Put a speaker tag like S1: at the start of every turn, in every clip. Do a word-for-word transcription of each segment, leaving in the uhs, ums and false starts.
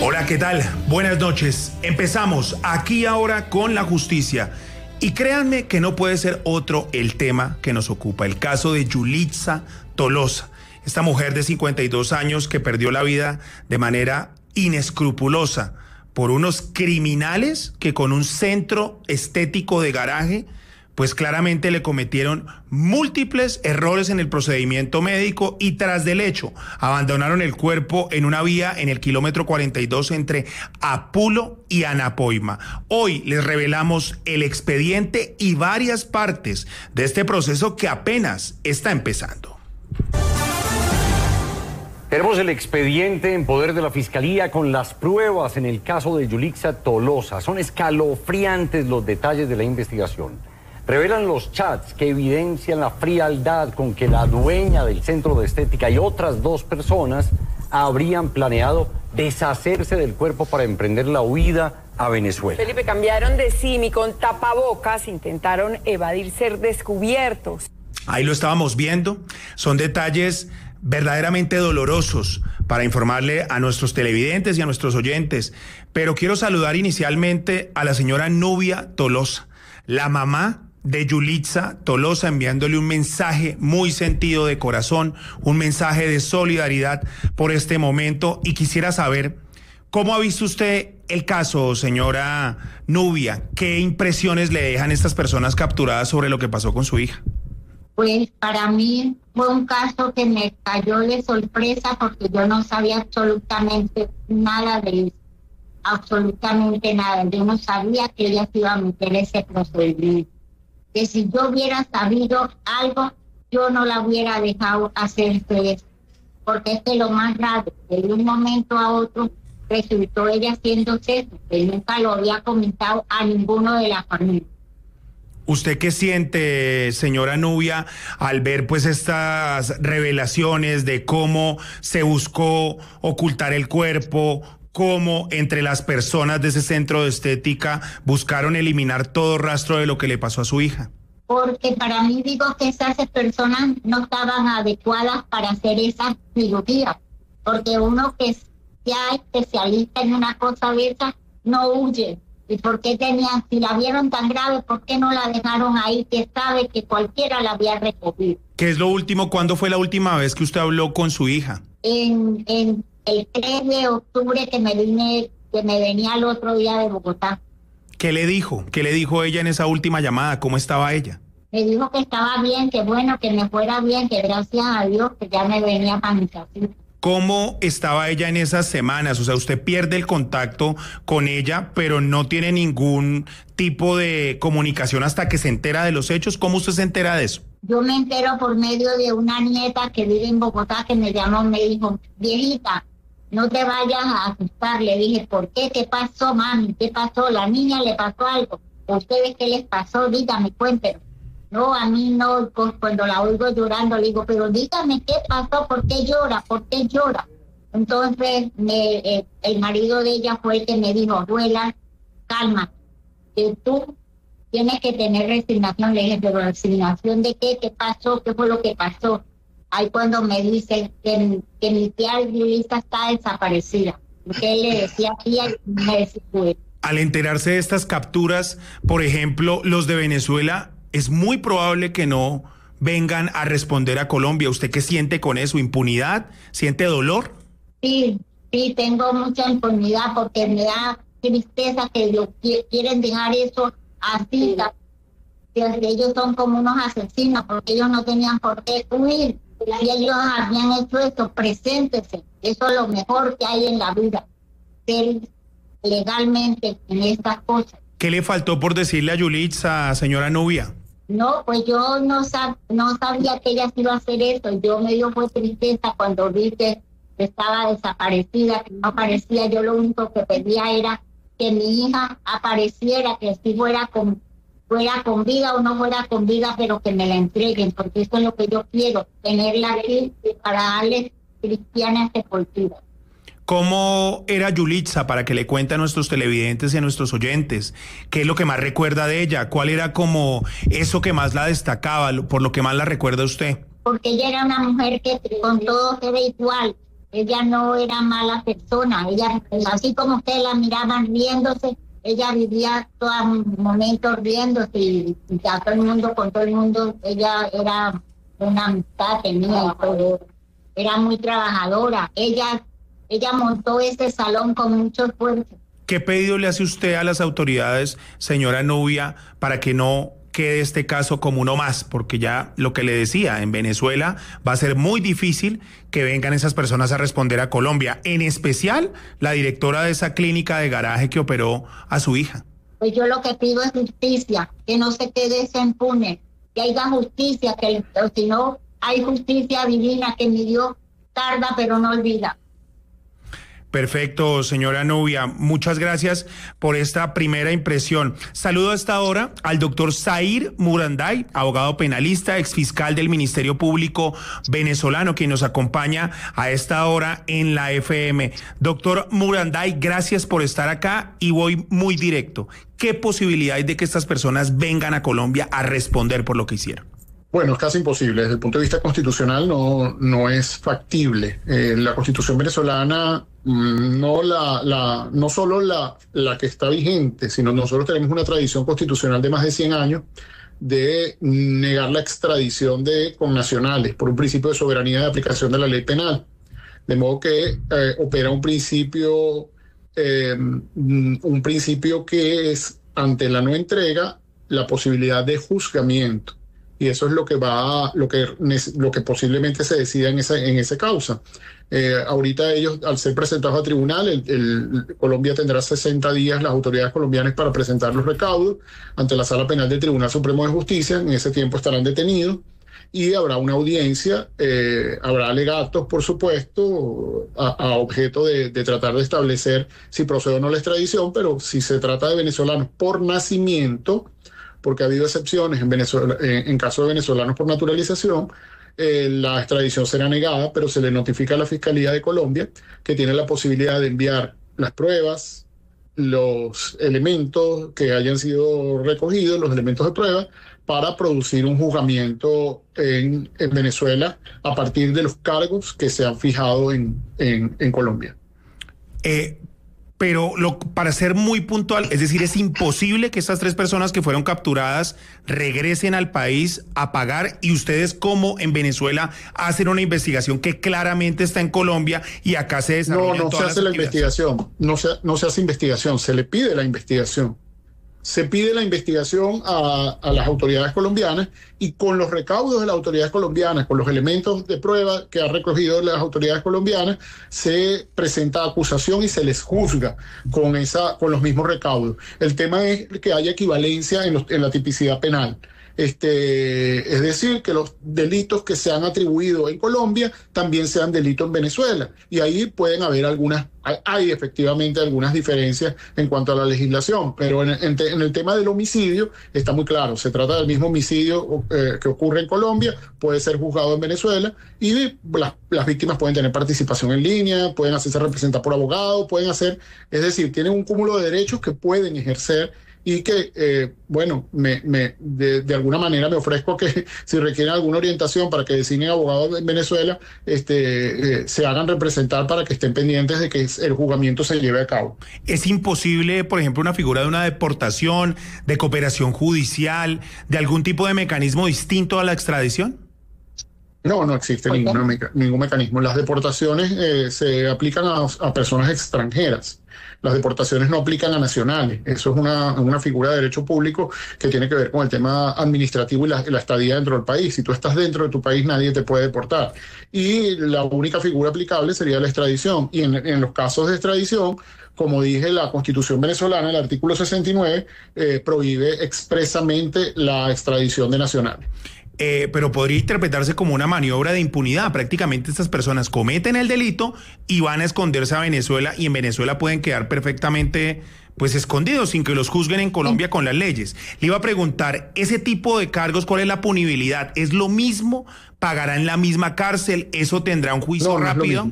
S1: Hola, ¿qué tal? Buenas noches. Empezamos aquí ahora con la justicia. Y créanme que no puede ser otro el tema que nos ocupa, el caso de Yulitza Tolosa, esta mujer de cincuenta y dos años que perdió la vida de manera inescrupulosa por unos criminales que con un centro estético de garaje pues claramente le cometieron múltiples errores en el procedimiento médico y tras del hecho abandonaron el cuerpo en una vía en el kilómetro cuarenta y dos entre Apulo y Anapoima. Hoy les revelamos el expediente y varias partes de este proceso que apenas está empezando.
S2: Tenemos el expediente en poder de la Fiscalía con las pruebas en el caso de Yulitza Tolosa. Son escalofriantes los detalles de la investigación. Revelan los chats que evidencian la frialdad con que la dueña del centro de estética y otras dos personas habrían planeado deshacerse del cuerpo para emprender la huida a Venezuela.
S3: Felipe, cambiaron de simi con tapabocas, intentaron evadir ser descubiertos.
S1: Ahí lo estábamos viendo, son detalles verdaderamente dolorosos para informarle a nuestros televidentes y a nuestros oyentes, pero quiero saludar inicialmente a la señora Nubia Tolosa, la mamá de Yulitza Tolosa, enviándole un mensaje muy sentido de corazón, un mensaje de solidaridad por este momento, y quisiera saber cómo ha visto usted el caso, señora Nubia. ¿Qué impresiones le dejan estas personas capturadas sobre lo que pasó con su hija?
S4: Pues para mí fue un caso que me cayó de sorpresa porque yo no sabía absolutamente nada de eso, absolutamente nada. Yo no sabía que ella se iba a meter ese procedimiento. Que si yo hubiera sabido algo, yo no la hubiera dejado hacer eso, porque es que lo más raro, que de un momento a otro resultó ella haciéndose eso, que nunca lo había comentado a ninguno de la familia.
S1: ¿Usted qué siente, señora Nubia, al ver pues estas revelaciones de cómo se buscó ocultar el cuerpo, cómo entre las personas de ese centro de estética buscaron eliminar todo rastro de lo que le pasó a su hija?
S4: Porque para mí digo que esas personas no estaban adecuadas para hacer esas cirugías, porque uno que es ya especialista en una cosa de esa no huye. ¿Y por qué tenían, si la vieron tan grave, por qué no la dejaron ahí, que sabe que cualquiera la había recogido?
S1: ¿Qué es lo último? ¿Cuándo fue la última vez que usted habló con su hija?
S4: En, en el tres de octubre que me vine, que me venía el otro día de Bogotá.
S1: ¿Qué le dijo? ¿Qué le dijo ella en esa última llamada? ¿Cómo estaba ella?
S4: Me dijo que estaba bien, que bueno, que me fuera bien, que gracias a Dios que ya me venía para mi casita.
S1: ¿Cómo estaba ella en esas semanas? O sea, usted pierde el contacto con ella, pero no tiene ningún tipo de comunicación hasta que se entera de los hechos. ¿Cómo usted se entera de eso?
S4: Yo me entero por medio de una nieta que vive en Bogotá que me llamó, me dijo, viejita, no te vayas a asustar. Le dije, ¿por qué? ¿Qué pasó, mami? ¿Qué pasó? ¿La niña le pasó algo? ¿A ustedes qué les pasó? Dígame, cuéntenme. No, a mí no, pues cuando la oigo llorando le digo, pero dígame qué pasó, por qué llora, por qué llora. Entonces me, eh, el marido de ella fue el que me dijo, abuela, calma, que tú tienes que tener resignación. Le dije, pero resignación de qué, qué pasó, qué fue lo que pasó. Ahí cuando me dice que, que mi tía Yulitza está desaparecida, porque él le decía tía y me decía, pues.
S1: Al enterarse de estas capturas, por ejemplo, los de Venezuela, es muy probable que no vengan a responder a Colombia. ¿Usted qué siente con eso? ¿Impunidad? ¿Siente dolor?
S4: Sí, sí, tengo mucha impunidad porque me da tristeza que ellos quieren dejar eso así. Que ellos son como unos asesinos porque ellos no tenían por qué huir. Si ellos habían hecho eso, preséntese. Eso es lo mejor que hay en la vida. Ser legalmente en estas cosas.
S1: ¿Qué le faltó por decirle a Yulitza, señora Nubia?
S4: No, pues yo no, sab no sabía que ella se iba a hacer eso. Yo me dio fue tristeza cuando vi que estaba desaparecida, que no aparecía. Yo lo único que pedía era que mi hija apareciera, que si fuera con, fuera con vida o no fuera con vida, pero que me la entreguen, porque eso es lo que yo quiero, tenerla aquí para darle cristiana sepultura.
S1: ¿Cómo era Yulitza, para que le cuente a nuestros televidentes y a nuestros oyentes? ¿Qué es lo que más recuerda de ella? ¿Cuál era como eso que más la destacaba, por lo que más la recuerda usted?
S4: Porque ella era una mujer que con todos era igual. ella no era mala persona, ella, así como ustedes la miraban riéndose, ella vivía todo momento riéndose y, y a todo el mundo, con todo el mundo, ella era una amistad, tenía y todo, era muy trabajadora, ella, ella montó este salón con mucho esfuerzo.
S1: ¿Qué pedido le hace usted a las autoridades, señora Nubia, para que no quede este caso como uno más? Porque ya lo que le decía, en Venezuela va a ser muy difícil que vengan esas personas a responder a Colombia, en especial la directora de esa clínica de garaje que operó a su hija.
S4: Pues yo lo que pido es justicia, que no se quede ese impune, que haya justicia, que si no hay justicia divina, que mi Dios tarda pero no olvida.
S1: Perfecto, señora Nubia. Muchas gracias por esta primera impresión. Saludo a esta hora al doctor Zair Muranday, abogado penalista, exfiscal del Ministerio Público venezolano, quien nos acompaña a esta hora en la F M. Doctor Muranday, gracias por estar acá y voy muy directo. ¿Qué posibilidad hay de que estas personas vengan a Colombia a responder por lo que hicieron?
S5: Bueno, es casi imposible. Desde el punto de vista constitucional no, no es factible. Eh, la Constitución venezolana, mmm, no, la, la, no solo la, la que está vigente, sino nosotros tenemos una tradición constitucional de más de cien años de negar la extradición de connacionales por un principio de soberanía de aplicación de la ley penal. De modo que eh, opera un principio, eh, un principio que es, ante la no entrega, la posibilidad de juzgamiento. Y eso es lo que va, lo que, lo que posiblemente se decida en esa, en esa causa. Eh, ahorita ellos, al ser presentados a tribunal, el, el, Colombia tendrá sesenta días, las autoridades colombianas, para presentar los recaudos ante la Sala Penal del Tribunal Supremo de Justicia. En ese tiempo estarán detenidos y habrá una audiencia, eh, habrá alegatos, por supuesto, a, a objeto de, de tratar de establecer si procede o no la extradición, pero si se trata de venezolanos por nacimiento, porque ha habido excepciones en, Venezuela, en, en caso de venezolanos por naturalización, eh, la extradición será negada, pero se le notifica a la Fiscalía de Colombia que tiene la posibilidad de enviar las pruebas, los elementos que hayan sido recogidos, los elementos de prueba, para producir un juzgamiento en, en Venezuela a partir de los cargos que se han fijado en, en, en Colombia.
S1: Eh... Pero lo, para ser muy puntual, es decir, es imposible que estas tres personas que fueron capturadas regresen al país a pagar, y ustedes, como en Venezuela, hacen una investigación que claramente está en Colombia y acá se desarrolla.
S5: No, no se hace la investigación, no se, no se hace investigación, se le pide la investigación. Se pide la investigación a, a las autoridades colombianas, y con los recaudos de las autoridades colombianas, con los elementos de prueba que han recogido las autoridades colombianas, se presenta acusación y se les juzga con, esa, con los mismos recaudos. El tema es que haya equivalencia en, los, en la tipicidad penal. Este, es decir, que los delitos que se han atribuido en Colombia también sean delitos en Venezuela. Y ahí pueden haber algunas, hay, hay efectivamente algunas diferencias en cuanto a la legislación, pero en, en, en el tema del homicidio está muy claro. Se trata del mismo homicidio eh, que ocurre en Colombia, puede ser juzgado en Venezuela, y las, las víctimas pueden tener participación en línea, pueden hacerse representar por abogados, pueden hacer, es decir, tienen un cúmulo de derechos que pueden ejercer, y que, eh, bueno, me, me, de, de alguna manera me ofrezco que si requieren alguna orientación para que designen abogados en Venezuela, este, eh, se hagan representar para que estén pendientes de que el juzgamiento se lleve a cabo.
S1: ¿Es imposible, por ejemplo, una figura de una deportación, de cooperación judicial, de algún tipo de mecanismo distinto a la extradición?
S5: No, no existe ninguna meca- ningún mecanismo. Las deportaciones eh, se aplican a, a personas extranjeras. Las deportaciones no aplican a nacionales. Eso es una, una figura de derecho público que tiene que ver con el tema administrativo y la, la estadía dentro del país. Si tú estás dentro de tu país, nadie te puede deportar. Y la única figura aplicable sería la extradición. Y en, en los casos de extradición, como dije, la Constitución venezolana, el artículo sesenta y nueve, eh, prohíbe expresamente la extradición de nacionales.
S1: Eh, pero podría interpretarse como una maniobra de impunidad. Prácticamente estas personas cometen el delito y van a esconderse a Venezuela, y en Venezuela pueden quedar perfectamente pues escondidos sin que los juzguen en Colombia con las leyes. Le iba a preguntar, ese tipo de cargos, ¿cuál es la punibilidad? ¿Es lo mismo? ¿Pagará en la misma cárcel? ¿Eso tendrá un juicio
S5: no, no
S1: rápido?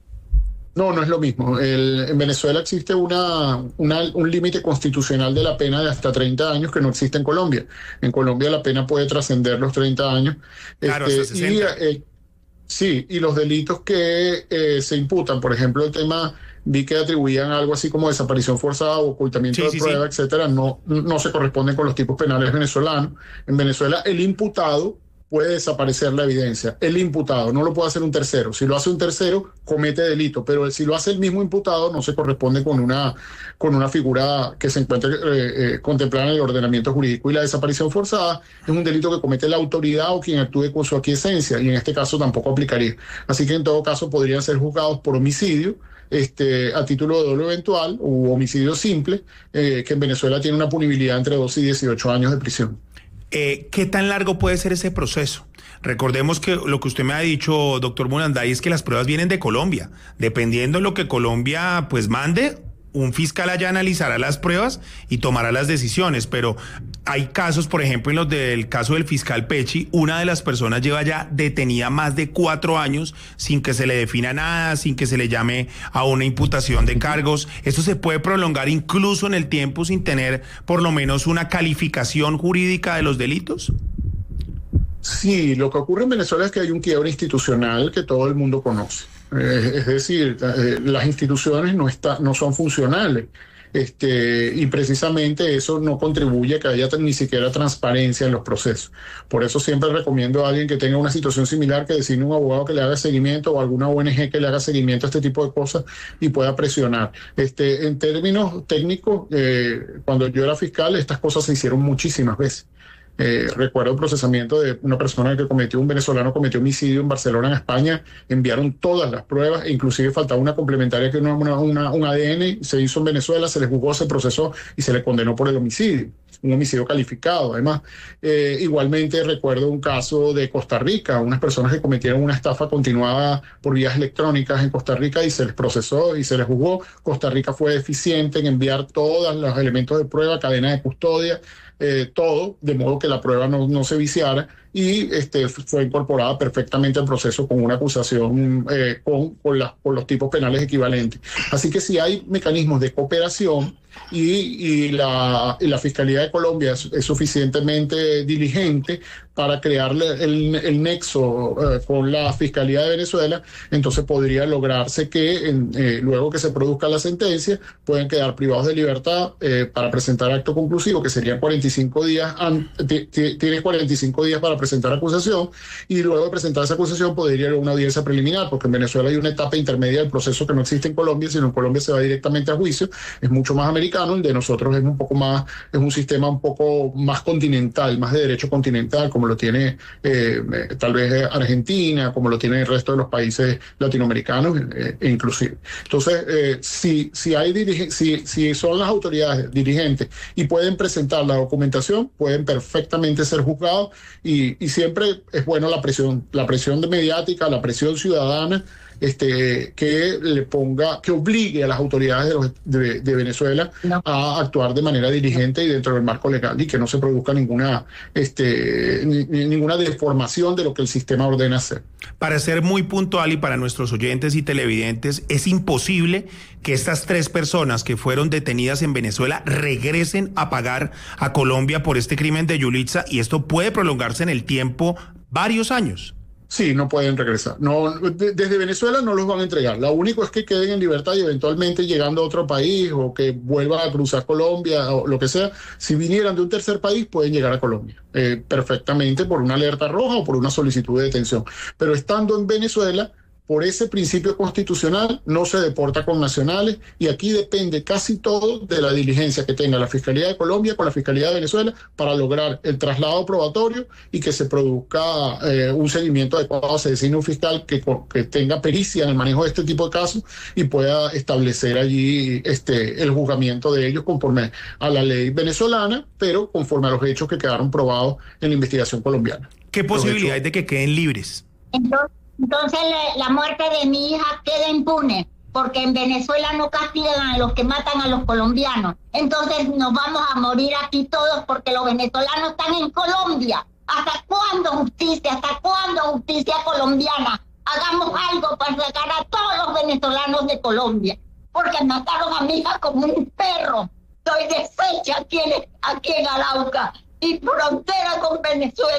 S5: No, no es lo mismo. El, en Venezuela existe una, una, un límite constitucional de la pena de hasta treinta años que no existe en Colombia. En Colombia la pena puede trascender los treinta años.
S1: Claro,
S5: este,
S1: hasta sesenta.
S5: Y, eh, Sí, y los delitos que eh, se imputan, por ejemplo, el tema, vi que atribuían algo así como desaparición forzada o ocultamiento
S1: Sí,
S5: de
S1: sí,
S5: prueba,
S1: sí.
S5: etcétera, no, no se corresponden con los tipos penales venezolanos. En Venezuela, el imputado puede desaparecer la evidencia. El imputado, no lo puede hacer un tercero. Si lo hace un tercero, comete delito, pero si lo hace el mismo imputado, no se corresponde con una, con una figura que se encuentre eh, eh, contemplada en el ordenamiento jurídico. Y la desaparición forzada es un delito que comete la autoridad o quien actúe con su aquiescencia, y en este caso tampoco aplicaría. Así que en todo caso podrían ser juzgados por homicidio, Este, a título de dolo eventual u homicidio simple, eh, que en Venezuela tiene una punibilidad entre doce y dieciocho años de prisión.
S1: Eh, ¿Qué tan largo puede ser ese proceso? Recordemos que lo que usted me ha dicho, doctor Munanday, es que las pruebas vienen de Colombia. Dependiendo de lo que Colombia pues mande, un fiscal allá analizará las pruebas y tomará las decisiones, pero hay casos, por ejemplo, en los del caso del fiscal Pecci, una de las personas lleva ya detenida más de cuatro años sin que se le defina nada, sin que se le llame a una imputación de cargos. Esto se puede prolongar incluso en el tiempo sin tener por lo menos una calificación jurídica de los delitos.
S5: Sí, lo que ocurre en Venezuela es que hay un quiebre institucional que todo el mundo conoce. Eh, es decir, eh, las instituciones no, está, no son funcionales. Este, y precisamente eso no contribuye a que haya ni siquiera transparencia en los procesos. Por eso siempre recomiendo a alguien que tenga una situación similar que designe un abogado que le haga seguimiento o alguna O N G que le haga seguimiento a este tipo de cosas y pueda presionar. Este, en términos técnicos, eh, cuando yo era fiscal, estas cosas se hicieron muchísimas veces. Eh, recuerdo el procesamiento de una persona que cometió, un venezolano cometió homicidio en Barcelona, en España. Enviaron todas las pruebas, e inclusive faltaba una complementaria que una, una, una, un A D N, se hizo en Venezuela, se le juzgó, se procesó y se le condenó por el homicidio, un homicidio calificado además. Eh, igualmente recuerdo un caso de Costa Rica, unas personas que cometieron una estafa continuada por vías electrónicas en Costa Rica y se les procesó y se les juzgó. Costa Rica fue eficiente en enviar todos los elementos de prueba, cadena de custodia, Eh, todo, de modo que la prueba no, no se viciara y este, fue incorporada perfectamente al proceso con una acusación eh, con, con, la, con los tipos penales equivalentes. Así que si hay mecanismos de cooperación y, y, la, y la Fiscalía de Colombia es, es suficientemente diligente para crear el, el nexo eh, con la Fiscalía de Venezuela, entonces podría lograrse que en, eh, luego que se produzca la sentencia pueden quedar privados de libertad eh, para presentar acto conclusivo, que serían cuarenta y cinco días, tiene cuarenta y cinco días para presentar acusación, y luego de presentar esa acusación podría ir a una audiencia preliminar, porque en Venezuela hay una etapa intermedia del proceso que no existe en Colombia, sino en Colombia se va directamente a juicio, es mucho más americano, el de nosotros es un poco más, es un sistema un poco más continental, más de derecho continental, como lo tiene eh, tal vez Argentina, como lo tiene el resto de los países latinoamericanos, eh, inclusive. Entonces, eh, si, si, hay dirige, si, si son las autoridades dirigentes y pueden presentar la documentación, pueden perfectamente ser juzgados, y, y siempre es bueno la presión, la presión mediática, la presión ciudadana, este, que le ponga, que obligue a las autoridades de, los, de, de Venezuela no. a actuar de manera diligente y dentro del marco legal, y que no se produzca ninguna, este, ni, ninguna deformación de lo que el sistema ordena hacer.
S1: Para ser muy puntual y para nuestros oyentes y televidentes, es imposible que estas tres personas que fueron detenidas en Venezuela regresen a pagar a Colombia por este crimen de Yulitza, y esto puede prolongarse en el tiempo varios años.
S5: Sí, no pueden regresar. No, de, desde Venezuela no los van a entregar. Lo único es que queden en libertad y eventualmente llegando a otro país o que vuelvan a cruzar Colombia o lo que sea, si vinieran de un tercer país pueden llegar a Colombia eh, perfectamente por una alerta roja o por una solicitud de detención. Pero estando en Venezuela, por ese principio constitucional no se deporta con nacionales, y aquí depende casi todo de la diligencia que tenga la Fiscalía de Colombia con la Fiscalía de Venezuela para lograr el traslado probatorio y que se produzca eh, un seguimiento adecuado, se designe un fiscal que, que tenga pericia en el manejo de este tipo de casos y pueda establecer allí este, el juzgamiento de ellos conforme a la ley venezolana, pero conforme a los hechos que quedaron probados en la investigación colombiana.
S1: ¿Qué posibilidad hay de que queden libres?
S4: Entonces, Entonces la muerte de mi hija queda impune, porque en Venezuela no castigan a los que matan a los colombianos. Entonces nos vamos a morir aquí todos porque los venezolanos están en Colombia. ¿Hasta cuándo justicia? ¿Hasta cuándo justicia colombiana? Hagamos algo para sacar a todos los venezolanos de Colombia, porque mataron a mi hija como un perro. Estoy deshecha aquí en, aquí en Arauca y frontera con Venezuela.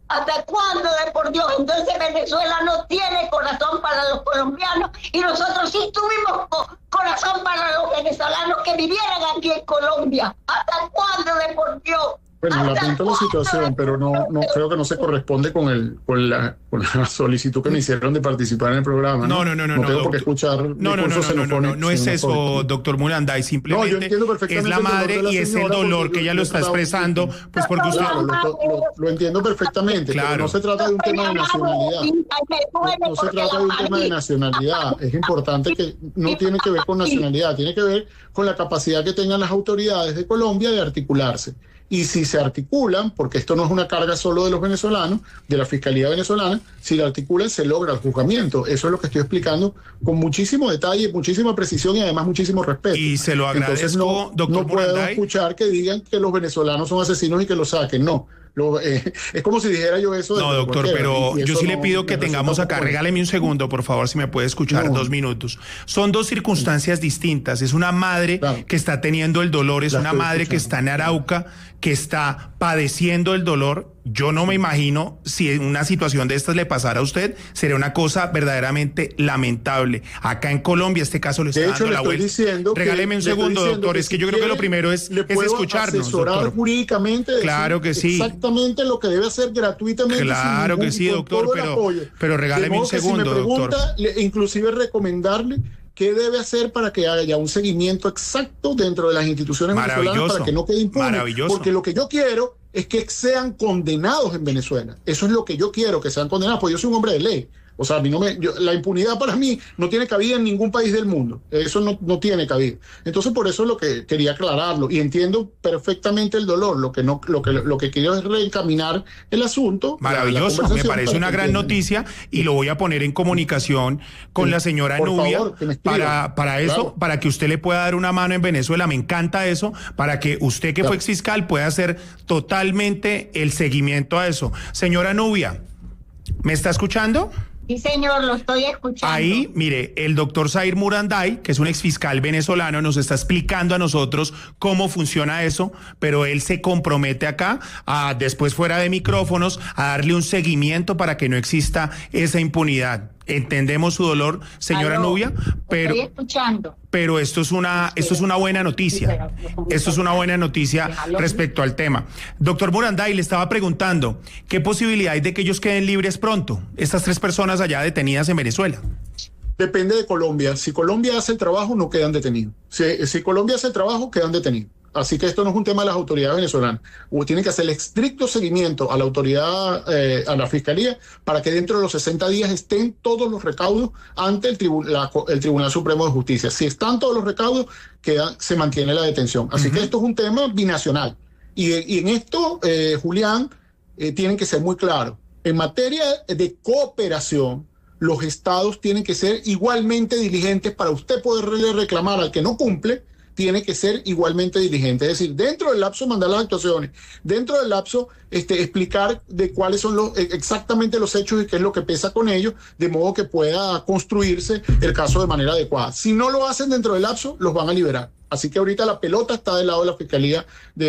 S4: ¿Hasta cuándo, de por Dios? Entonces Venezuela no tiene corazón para los colombianos y nosotros sí tuvimos co- corazón para los venezolanos que vivieran aquí en Colombia. ¿Hasta cuándo, de por Dios?
S5: Bueno, lamento la situación, pero no, no creo que no se corresponde con el con la, con la solicitud que me hicieron de participar en el programa.
S1: No, no, no, no.
S5: No tengo
S1: no,
S5: por qué escuchar.
S1: No, no, no, no, no, no, no, no es eso, doctor Muranday. Simplemente
S5: no, yo entiendo perfectamente
S1: es la madre y es el dolor que ella lo está expresando, pues porque usted.
S5: Claro, lo, lo, lo entiendo perfectamente,
S1: claro.
S5: Pero no se trata de un tema de nacionalidad. No, no se trata de un tema de nacionalidad. Es importante que no tiene que ver con nacionalidad, tiene que ver con la capacidad que tengan las autoridades de Colombia de articularse. Y si se articulan, porque esto no es una carga solo de los venezolanos, de la Fiscalía venezolana, si la articulan se logra el juzgamiento. Eso es lo que estoy explicando con muchísimo detalle, muchísima precisión y además muchísimo respeto.
S1: Y se lo agradezco,
S5: Entonces no,
S1: doctor
S5: no puedo
S1: Muranday.
S5: escuchar que digan que los venezolanos son asesinos y que los saquen. No. Lo, eh, es como si dijera yo eso. De
S1: no, doctor, pero yo sí
S5: no,
S1: le pido que tengamos acá, regáleme un segundo, por favor, si me puede escuchar, no. dos minutos. Son dos circunstancias distintas. Es una madre claro. que está teniendo el dolor, es la una madre escuchando. que está en Arauca, que está padeciendo el dolor. Yo no me imagino si en una situación de estas le pasara a usted, sería una cosa verdaderamente lamentable. Acá en Colombia este caso le está
S5: de hecho,
S1: dando la vuelta. Regáleme un segundo, doctor, que es que si yo creo que lo primero es, es escucharnos,
S5: asesorar
S1: doctor.
S5: jurídicamente,
S1: claro que sí.
S5: Exactamente lo que debe hacer gratuitamente.
S1: Claro
S5: sin ningún,
S1: que sí, doctor, pero, pero regáleme un segundo,
S5: si me pregunta,
S1: doctor.
S5: Le, inclusive recomendarle qué debe hacer para que haya un seguimiento exacto dentro de las instituciones venezolanas para que no quede impune. Porque lo que yo quiero es que sean condenados en Venezuela. Eso es lo que yo quiero, que sean condenados, porque yo soy un hombre de ley. O sea, a mí no me, yo, la impunidad para mí no tiene cabida en ningún país del mundo. Eso no, no tiene cabida. Entonces, por eso es lo que quería aclararlo. Y entiendo perfectamente el dolor. Lo que no, lo que, lo que quiero es reencaminar el asunto.
S1: Maravilloso. La, la me parece una gran noticia y lo voy a poner en comunicación con sí, la señora Nubia favor, para, para eso, claro. para que usted le pueda dar una mano en Venezuela. Me encanta eso, para que usted que claro. fue exfiscal pueda hacer totalmente el seguimiento a eso. Señora Nubia, ¿me está escuchando?
S4: Sí, señor, lo estoy escuchando.
S1: Ahí, mire, el doctor Zair Muranday, que es un exfiscal venezolano, nos está explicando a nosotros cómo funciona eso, pero él se compromete acá, a después fuera de micrófonos, a darle un seguimiento para que no exista esa impunidad. Entendemos su dolor, señora Aló, Nubia, pero,
S4: estoy escuchando.
S1: pero esto es una, esto es una buena noticia. Esto es una buena noticia respecto al tema. Doctor Muranday, le estaba preguntando, ¿qué posibilidad hay de que ellos queden libres pronto? Estas tres personas allá detenidas en Venezuela.
S5: Depende de Colombia. Si Colombia hace el trabajo, no quedan detenidos. Si, si Colombia hace el trabajo, quedan detenidos. Así que esto no es un tema de las autoridades venezolanas. Tienen que hacer el estricto seguimiento a la autoridad, eh, a la fiscalía, para que dentro de los sesenta días estén todos los recaudos ante el, tribu la, el Tribunal Supremo de Justicia. Si están todos los recaudos, queda, se mantiene la detención. Así uh-huh. que esto es un tema binacional. Y, y en esto, eh, Julián, eh, tienen que ser muy claros. En materia de cooperación, los estados tienen que ser igualmente diligentes para usted poderle reclamar al que no cumple. Tiene que ser igualmente diligente, es decir, dentro del lapso mandar las actuaciones, dentro del lapso este, explicar de cuáles son los, exactamente los hechos y qué es lo que pesa con ellos, de modo que pueda construirse el caso de manera adecuada. Si no lo hacen dentro del lapso, los van a liberar. Así que ahorita la pelota está del lado de la Fiscalía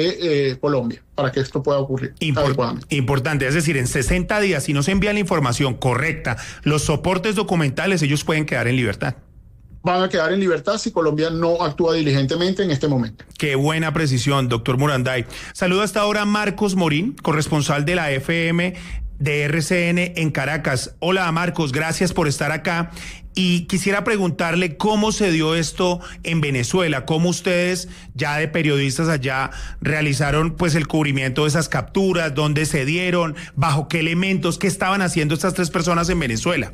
S5: de eh, Colombia para que esto pueda ocurrir.
S1: Import, importante, es decir, en sesenta días, si no se envía la información correcta, los soportes documentales, ellos pueden quedar en libertad.
S5: Van a quedar en libertad si Colombia no actúa diligentemente en este momento.
S1: Qué buena precisión, doctor Muranday. Saludo hasta ahora a Marcos Morín, corresponsal de la F M de R C N en Caracas. Hola, Marcos, gracias por estar acá. Y quisiera preguntarle cómo se dio esto en Venezuela, cómo ustedes, ya de periodistas allá, realizaron pues el cubrimiento de esas capturas, dónde se dieron, bajo qué elementos, qué estaban haciendo estas tres personas en Venezuela.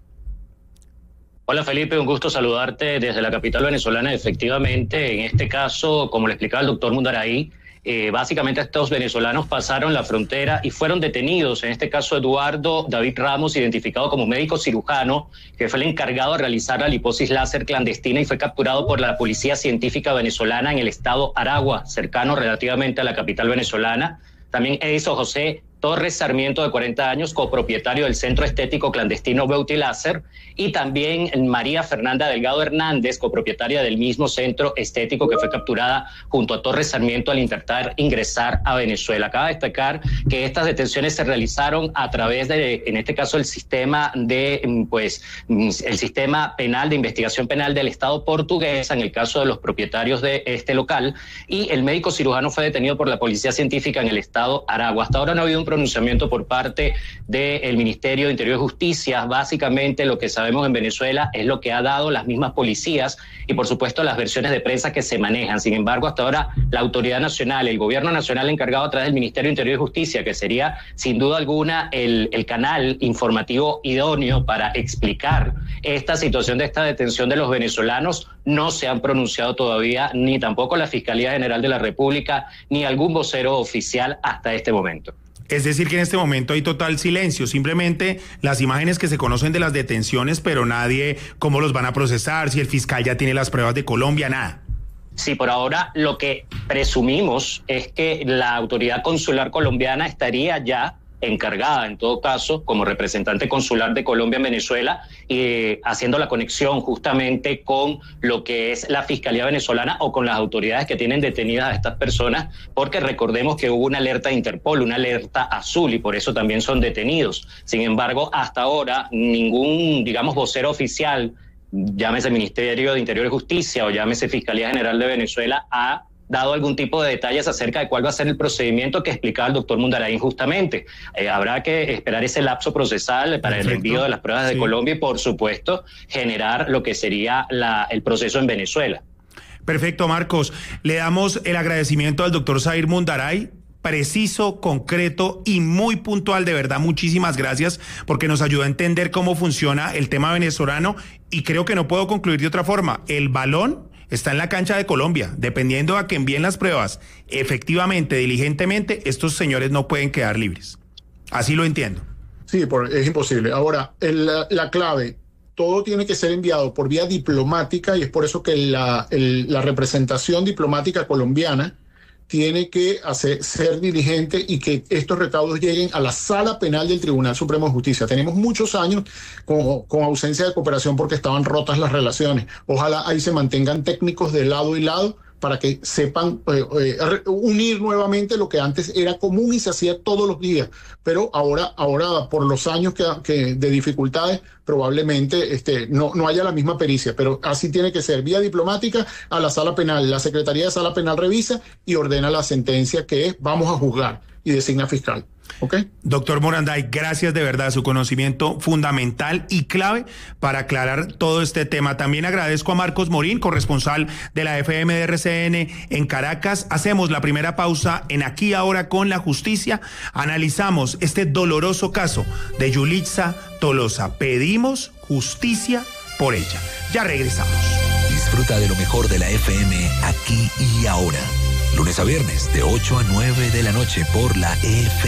S6: Hola Felipe, un gusto saludarte desde la capital venezolana. Efectivamente, en este caso, como le explicaba el doctor Mundaray, eh, básicamente estos venezolanos pasaron la frontera y fueron detenidos. En este caso, Eduardo David Ramos, identificado como médico cirujano, que fue el encargado de realizar la liposis láser clandestina y fue capturado por la Policía Científica Venezolana en el estado Aragua, cercano relativamente a la capital venezolana. También Edison José Torres Sarmiento, de cuarenta años, copropietario del centro estético clandestino Beauty Láser, y también María Fernanda Delgado Hernández, copropietaria del mismo centro estético, que fue capturada junto a Torres Sarmiento al intentar ingresar a Venezuela. Cabe destacar que estas detenciones se realizaron a través de, en este caso, el sistema de, pues, el sistema penal de investigación penal del Estado portuguesa, en el caso de los propietarios de este local, y el médico cirujano fue detenido por la Policía Científica en el Estado Aragua. Hasta ahora no ha habido un pronunciamiento por parte del Ministerio de Interior y Justicia. Básicamente lo que sabemos en Venezuela es lo que ha dado las mismas policías y por supuesto las versiones de prensa que se manejan. Sin embargo, hasta ahora la autoridad nacional, el gobierno nacional encargado a través del Ministerio de Interior y Justicia, que sería sin duda alguna el, el canal informativo idóneo para explicar esta situación de esta detención de los venezolanos, no se han pronunciado todavía, ni tampoco la Fiscalía General de la República, ni algún vocero oficial hasta este momento.
S1: Es decir, que en este momento hay total silencio, simplemente las imágenes que se conocen de las detenciones, pero nadie cómo los van a procesar, si el fiscal ya tiene las pruebas de Colombia, nada.
S6: Sí, por ahora lo que presumimos es que la autoridad consular colombiana estaría ya encargada, en todo caso, como representante consular de Colombia en Venezuela, eh, haciendo la conexión justamente con lo que es la Fiscalía venezolana o con las autoridades que tienen detenidas a estas personas, porque recordemos que hubo una alerta de Interpol, una alerta azul, y por eso también son detenidos. Sin embargo, hasta ahora ningún, digamos, vocero oficial, llámese Ministerio de Interior y Justicia o llámese Fiscalía General de Venezuela, ha dado algún tipo de detalles acerca de cuál va a ser el procedimiento que explicaba el doctor Mundaray justamente. Eh, habrá que esperar ese lapso procesal para Perfecto. el envío de las pruebas sí. de Colombia y, por supuesto, generar lo que sería la, el proceso en Venezuela.
S1: Perfecto, Marcos. Le damos el agradecimiento al doctor Zair Mundaray, preciso, concreto y muy puntual, de verdad, muchísimas gracias, porque nos ayudó a entender cómo funciona el tema venezolano, y creo que no puedo concluir de otra forma. El balón está en la cancha de Colombia. Dependiendo a que envíen las pruebas efectivamente, diligentemente, estos señores no pueden quedar libres. Así lo entiendo.
S5: Sí, por, es imposible. Ahora, el, la, la clave, todo tiene que ser enviado por vía diplomática, y es por eso que la, el, la representación diplomática colombiana tiene que hacer, ser diligente, y que estos recaudos lleguen a la Sala Penal del Tribunal Supremo de Justicia. Tenemos muchos años con, con ausencia de cooperación porque estaban rotas las relaciones. Ojalá ahí se mantengan técnicos de lado y lado para que sepan eh, eh, unir nuevamente lo que antes era común y se hacía todos los días, pero ahora, ahora por los años que, que de dificultades, probablemente este, no, no haya la misma pericia, pero así tiene que ser, vía diplomática a la Sala Penal. La Secretaría de Sala Penal revisa y ordena la sentencia, que es vamos a juzgar, y designa fiscal. Okay.
S1: Doctor Moranday, gracias de verdad, su conocimiento fundamental y clave para aclarar todo este tema. También agradezco a Marcos Morín, corresponsal de la F M de R C N en Caracas. Hacemos la primera pausa en Aquí Ahora con la Justicia. Analizamos este doloroso caso de Yulitza Tolosa. Pedimos justicia por ella. Ya regresamos.
S7: Disfruta de lo mejor de la F M Aquí y Ahora. Lunes a viernes de ocho a nueve de la noche por la F M.